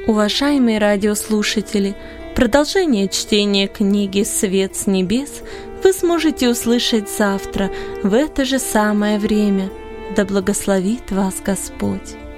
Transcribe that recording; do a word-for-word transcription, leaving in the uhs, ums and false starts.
Уважаемые радиослушатели, продолжение чтения книги «Свет с небес» вы сможете услышать завтра в это же самое время. Да благословит вас Господь!